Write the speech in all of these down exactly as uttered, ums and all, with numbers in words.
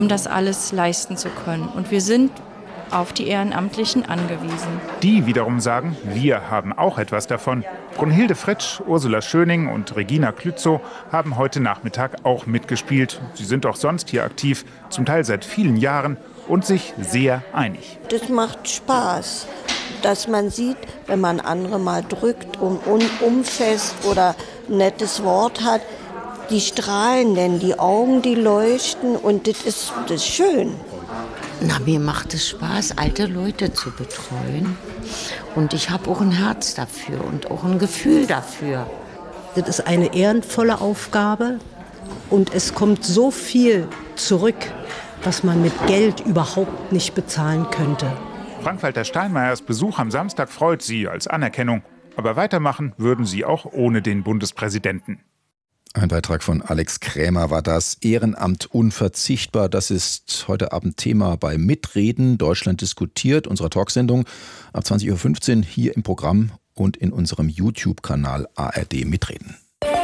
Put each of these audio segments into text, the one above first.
um das alles leisten zu können. Und wir sind auf die Ehrenamtlichen angewiesen. Die wiederum sagen, wir haben auch etwas davon. Brunhilde Fritsch, Ursula Schöning und Regina Klützow haben heute Nachmittag auch mitgespielt. Sie sind auch sonst hier aktiv, zum Teil seit vielen Jahren und sich sehr einig. Das macht Spaß, dass man sieht, wenn man andere mal drückt und umfasst oder ein nettes Wort hat, die strahlen denn, die Augen, die leuchten und das ist, das ist schön. Na, mir macht es Spaß, alte Leute zu betreuen. Und ich habe auch ein Herz dafür und auch ein Gefühl dafür. Das ist eine ehrenvolle Aufgabe und es kommt so viel zurück, was man mit Geld überhaupt nicht bezahlen könnte. Frank-Walter Steinmeiers Besuch am Samstag freut sie als Anerkennung. Aber weitermachen würden sie auch ohne den Bundespräsidenten. Ein Beitrag von Alex Krämer war das. Ehrenamt unverzichtbar. Das ist heute Abend Thema bei Mitreden. Deutschland diskutiert, unserer Talksendung ab zwanzig Uhr fünfzehn hier im Programm und in unserem YouTube-Kanal A R D Mitreden.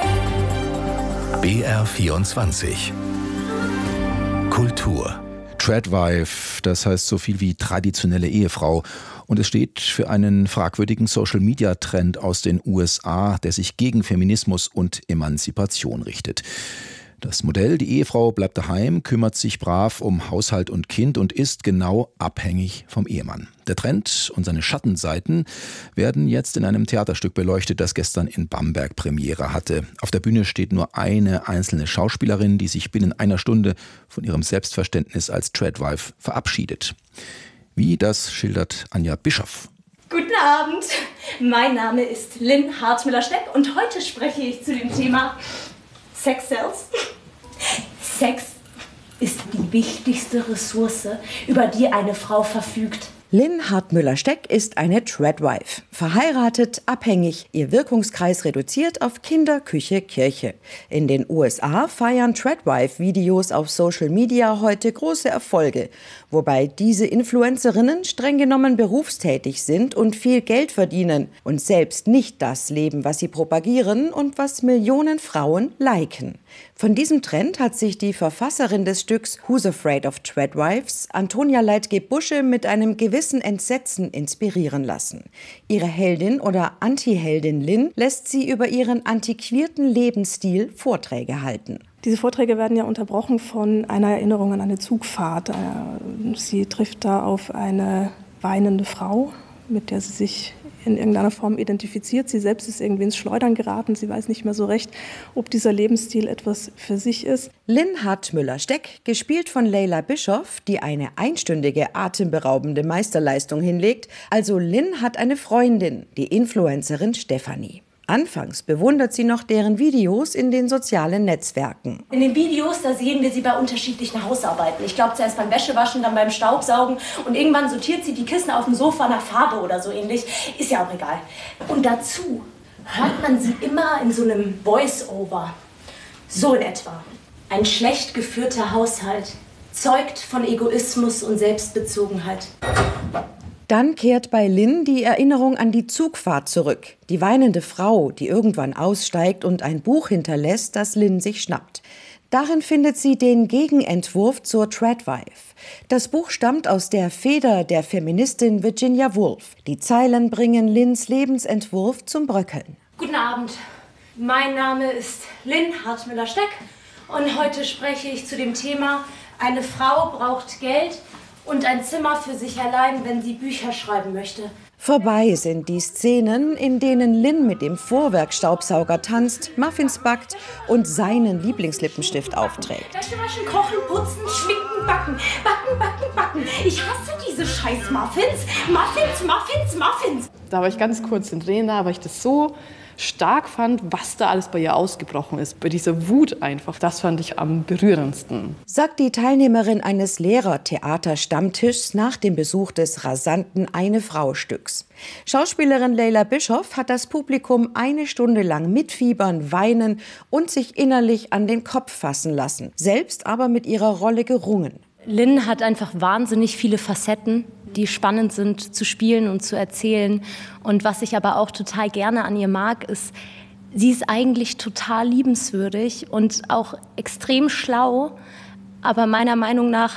B R vierundzwanzig Kultur. Tradwife, das heißt so viel wie traditionelle Ehefrau. Und es steht für einen fragwürdigen Social-Media-Trend aus den U S A, der sich gegen Feminismus und Emanzipation richtet. Das Modell, die Ehefrau bleibt daheim, kümmert sich brav um Haushalt und Kind und ist genau abhängig vom Ehemann. Der Trend und seine Schattenseiten werden jetzt in einem Theaterstück beleuchtet, das gestern in Bamberg Premiere hatte. Auf der Bühne steht nur eine einzelne Schauspielerin, die sich binnen einer Stunde von ihrem Selbstverständnis als Tradwife verabschiedet. Wie, das schildert Anja Bischoff. Guten Abend, mein Name ist Lynn Hartmüller-Steck und heute spreche ich zu dem Thema Sex Sells. Sex ist die wichtigste Ressource, über die eine Frau verfügt. Lynn Hartmüller-Steck ist eine Tradwife. Verheiratet, abhängig, ihr Wirkungskreis reduziert auf Kinder, Küche, Kirche. In den U S A feiern Tradwife-Videos auf Social Media heute große Erfolge, wobei diese Influencerinnen streng genommen berufstätig sind und viel Geld verdienen und selbst nicht das leben, was sie propagieren und was Millionen Frauen liken. Von diesem Trend hat sich die Verfasserin des Stücks Who's Afraid of Tradwives, Antonia Leitgeb-Busche, mit einem gewissen Entsetzen inspirieren lassen. Ihre Heldin oder Anti-Heldin Lynn lässt sie über ihren antiquierten Lebensstil Vorträge halten. Diese Vorträge werden ja unterbrochen von einer Erinnerung an eine Zugfahrt. Sie trifft da auf eine weinende Frau, mit der sie sich in irgendeiner Form identifiziert. Sie selbst ist irgendwie ins Schleudern geraten. Sie weiß nicht mehr so recht, ob dieser Lebensstil etwas für sich ist. Lynn Hartmüller-Steck, gespielt von Leila Bischoff, die eine einstündige atemberaubende Meisterleistung hinlegt. Also Lynn hat eine Freundin, die Influencerin Stefanie. Anfangs bewundert sie noch deren Videos in den sozialen Netzwerken. In den Videos, da sehen wir sie bei unterschiedlichen Hausarbeiten. Ich glaube zuerst beim Wäschewaschen, dann beim Staubsaugen und irgendwann sortiert sie die Kissen auf dem Sofa nach Farbe oder so ähnlich. Ist ja auch egal. Und dazu hört man sie immer in so einem Voice-Over. So in etwa. Ein schlecht geführter Haushalt zeugt von Egoismus und Selbstbezogenheit. Dann kehrt bei Lynn die Erinnerung an die Zugfahrt zurück. Die weinende Frau, die irgendwann aussteigt und ein Buch hinterlässt, das Lynn sich schnappt. Darin findet sie den Gegenentwurf zur Tradwife. Das Buch stammt aus der Feder der Feministin Virginia Woolf. Die Zeilen bringen Lynns Lebensentwurf zum Bröckeln. Guten Abend, mein Name ist Lynn Hartmüller-Steck und heute spreche ich zu dem Thema: Eine Frau braucht Geld und ein Zimmer für sich allein, wenn sie Bücher schreiben möchte. Vorbei sind die Szenen, in denen Lynn mit dem Vorwerkstaubsauger tanzt, Muffins backt und seinen Lieblingslippenstift aufträgt. Wäsche waschen, kochen, putzen, schminken, backen, backen, backen, backen. Ich hasse diese scheiß Muffins. Muffins, Muffins, Muffins. Da war ich ganz kurz in Tränen da, weil ich das so stark fand, was da alles bei ihr ausgebrochen ist. Bei dieser Wut einfach. Das fand ich am berührendsten. Sagt die Teilnehmerin eines Lehrer-Theater-Stammtischs nach dem Besuch des rasanten Eine-Frau-Stücks. Schauspielerin Leila Bischoff hat das Publikum eine Stunde lang mitfiebern, weinen und sich innerlich an den Kopf fassen lassen. Selbst aber mit ihrer Rolle gerungen. Lynn hat einfach wahnsinnig viele Facetten, die spannend sind zu spielen und zu erzählen. Und was ich aber auch total gerne an ihr mag, ist, sie ist eigentlich total liebenswürdig und auch extrem schlau, Aber meiner Meinung nach